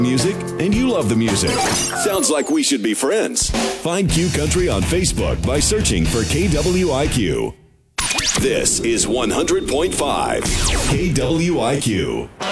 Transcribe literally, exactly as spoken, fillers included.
music and you love the music. Sounds like we should be friends. Find Q Country on Facebook by searching for K W I Q. This is one hundred point five K W I Q.